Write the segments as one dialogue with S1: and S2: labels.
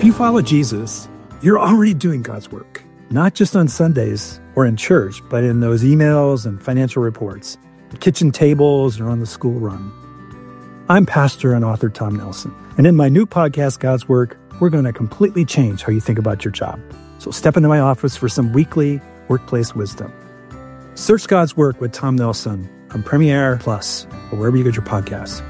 S1: If you follow Jesus, you're already doing God's work, not just on Sundays or in church, but in those emails and financial reports, the kitchen tables, or on the school run. I'm pastor and author Tom Nelson, and in my new podcast, God's Work, we're going to completely change how you think about your job. So step into my office for some weekly workplace wisdom. Search God's Work with Tom Nelson on Premiere Plus or wherever you get your podcasts.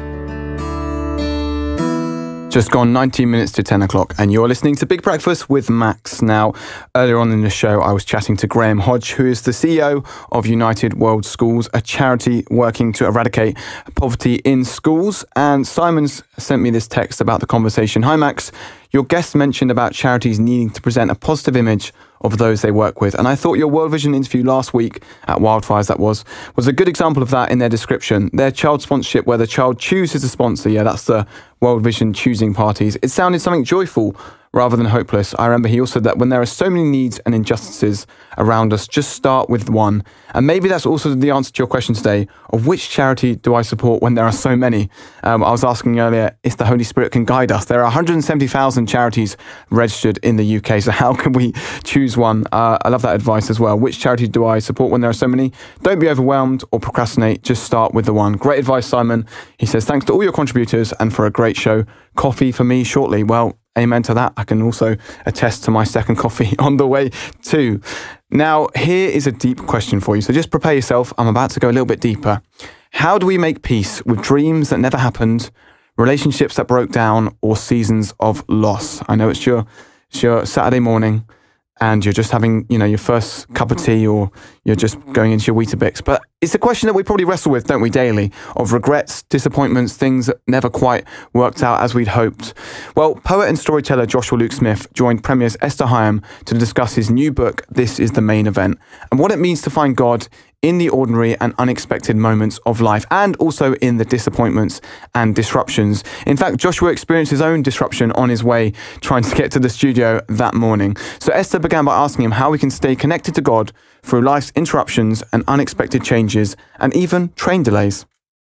S2: Just gone 19 minutes to 10 o'clock and you're listening to Big Breakfast with Max. Now, earlier on in the show, I was chatting to Graham Hodge, who is the CEO of United World Schools, a charity working to eradicate poverty in schools. And Simon's sent me this text about the conversation. Hi, Max. Your guest mentioned about charities needing to present a positive image of those they work with. And I thought your World Vision interview last week at Wildfires, that was a good example of that in their description. Their child sponsorship, where the child chooses a sponsor. Yeah, that's the World Vision choosing parties. It sounded something joyful rather than hopeless. I remember he also said that when there are so many needs and injustices around us, just start with one. And maybe that's also the answer to your question today of which charity do I support when there are so many? I was asking earlier if the Holy Spirit can guide us. There are 170,000 charities registered in the UK. So how can we choose one? I love that advice as well. Which charity do I support when there are so many? Don't be overwhelmed or procrastinate. Just start with the one. Great advice, Simon. He says, thanks to all your contributors and for a great show. Coffee for me shortly. Well, amen to that. I can also attest to my second coffee on the way too. Now, here is a deep question for you. So just prepare yourself. I'm about to go a little bit deeper. How do we make peace with dreams that never happened, relationships that broke down, or seasons of loss? I know it's your Saturday morning and you're just having, your first cup of tea, or you're just going into your Weetabix. But it's a question that we probably wrestle with, don't we, daily, of regrets, disappointments, things that never quite worked out as we'd hoped. Well, poet and storyteller Joshua Luke Smith joined Premier's Esther Hyam to discuss his new book, This is the Main Event, and what it means to find God in the ordinary and unexpected moments of life, and also in the disappointments and disruptions. In fact, Joshua experienced his own disruption on his way trying to get to the studio that morning. So Esther began by asking him how we can stay connected to God through life's interruptions and unexpected changes, and even train delays.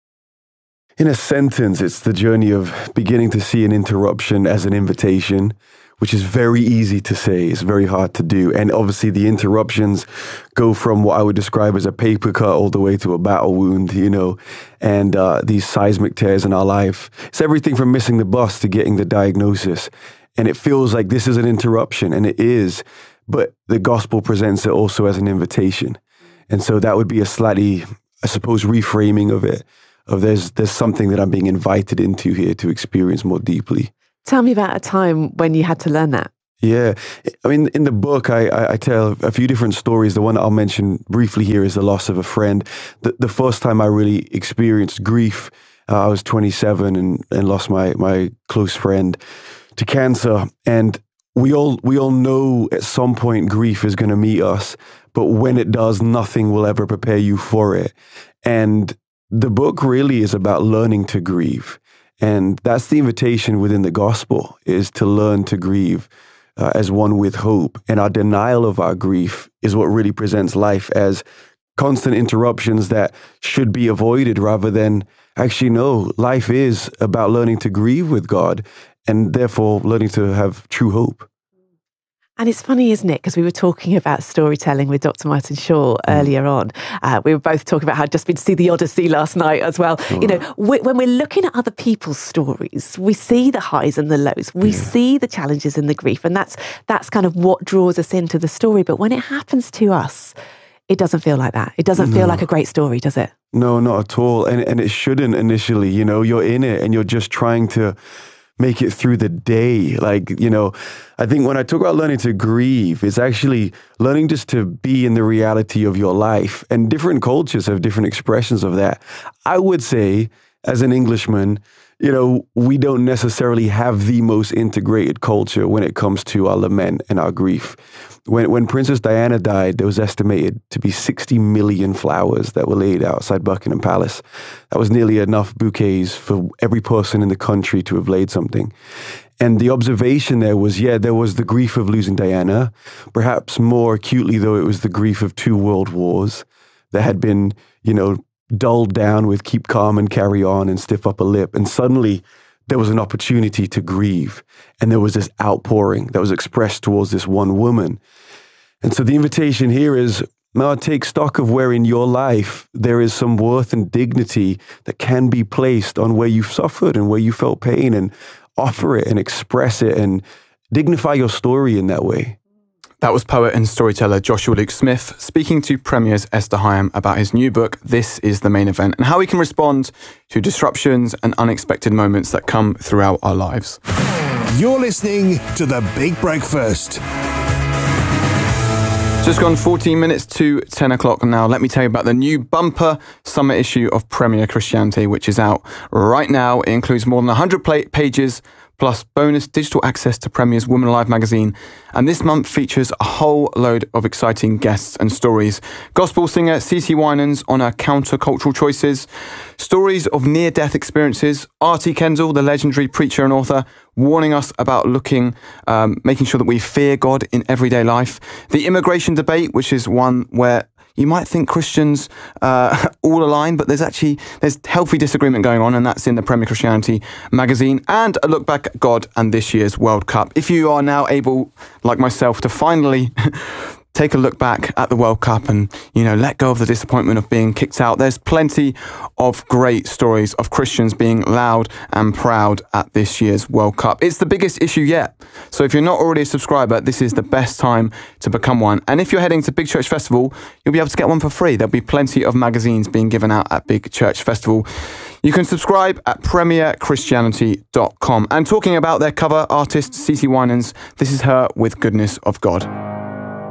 S3: In a sentence, it's the journey of beginning to see an interruption as an invitation, which is very easy to say. It's very hard to do. And obviously the interruptions go from what I would describe as a paper cut all the way to a battle wound, and these seismic tears in our life. It's everything from missing the bus to getting the diagnosis. And it feels like this is an interruption, and it is, but the gospel presents it also as an invitation. And so that would be a slightly, I suppose, reframing of it, of there's something that I'm being invited into here to experience more deeply.
S4: Tell me about a time when you had to learn that.
S3: Yeah. I mean, in the book, I tell a few different stories. The one I'll mention briefly here is the loss of a friend. The first time I really experienced grief, I was 27 and lost my close friend to cancer. And we all know at some point grief is going to meet us, but when it does, nothing will ever prepare you for it. And the book really is about learning to grieve. And that's the invitation within the gospel, is to learn to grieve as one with hope. And our denial of our grief is what really presents life as constant interruptions that should be avoided, rather than actually, no, life is about learning to grieve with God and therefore learning to have true hope.
S4: And it's funny, isn't it? Because we were talking about storytelling with Dr. Martin Shaw earlier on. We were both talking about how I'd just been to see the Odyssey last night as well.
S3: Oh.
S4: When we're looking at other people's stories, we see the highs and the lows. We see the challenges and the grief. And that's kind of what draws us into the story. But when it happens to us, it doesn't feel like that. It doesn't feel like a great story, does it?
S3: No, not at all. And it shouldn't initially. You're in it and you're just trying to make it through the day. I think when I talk about learning to grieve, it's actually learning just to be in the reality of your life. And different cultures have different expressions of that. I would say, as an Englishman, we don't necessarily have the most integrated culture when it comes to our lament and our grief. When Princess Diana died, there was estimated to be 60 million flowers that were laid outside Buckingham Palace. That was nearly enough bouquets for every person in the country to have laid something. And the observation there was, there was the grief of losing Diana. Perhaps more acutely, though, it was the grief of 2 world wars that had been, dulled down with keep calm and carry on and stiff upper lip. And suddenly there was an opportunity to grieve. And there was this outpouring that was expressed towards this one woman. And so the invitation here is, now take stock of where in your life there is some worth and dignity that can be placed on where you've suffered and where you felt pain, and offer it and express it and dignify your story in that way.
S2: That was poet and storyteller Joshua Luke Smith speaking to Premier's Esther Higham about his new book, This is the Main Event, and how we can respond to disruptions and unexpected moments that come throughout our lives.
S5: You're listening to The Big Breakfast.
S2: Just gone 14 minutes to 10 o'clock now. Let me tell you about the new bumper summer issue of Premier Christianity, which is out right now. It includes more than 100 pages, plus bonus digital access to Premier's Woman Alive magazine. And this month features a whole load of exciting guests and stories. Gospel singer CeCe Winans on her countercultural choices, stories of near-death experiences, R.T. Kendall, the legendary preacher and author, warning us about making sure that we fear God in everyday life. The immigration debate, which is one where you might think Christians all align, but there's healthy disagreement going on, and that's in the Premier Christianity magazine. And a look back at God and this year's World Cup. If you are now able, like myself, to finally take a look back at the World Cup and, let go of the disappointment of being kicked out, there's plenty of great stories of Christians being loud and proud at this year's World Cup. It's the biggest issue yet. So if you're not already a subscriber, this is the best time to become one. And if you're heading to Big Church Festival, you'll be able to get one for free. There'll be plenty of magazines being given out at Big Church Festival. You can subscribe at premierchristianity.com. And talking about their cover artist, CeCe Winans, this is her with Goodness of God.